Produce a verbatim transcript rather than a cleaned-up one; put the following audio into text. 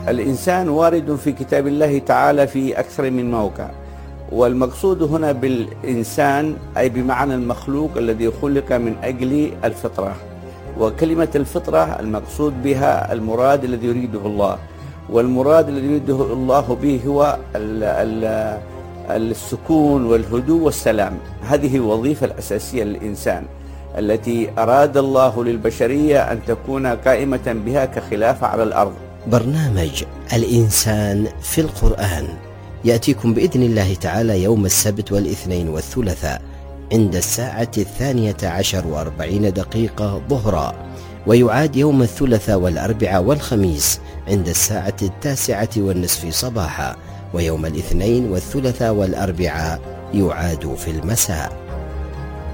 الإنسان وارد في كتاب الله تعالى في أكثر من موقع، والمقصود هنا بالإنسان أي بمعنى المخلوق الذي خلق من أجل الفطرة، وكلمة الفطرة المقصود بها المراد الذي يريده الله، والمراد الذي يريده الله به هو ال ال السكون والهدوء والسلام. هذه الوظيفة الأساسية للإنسان التي أراد الله للبشرية أن تكون قائمة بها كخلافة على الأرض. برنامج الإنسان في القرآن يأتيكم بإذن الله تعالى يوم السبت والاثنين والثلاثاء عند الساعة الثانية عشر وأربعين دقيقة ظهرا، ويعاد يوم الثلاثاء والأربعاء والخميس عند الساعة التاسعة والنصف صباحا، ويوم الاثنين والثلاثاء والأربعاء يعاد في المساء.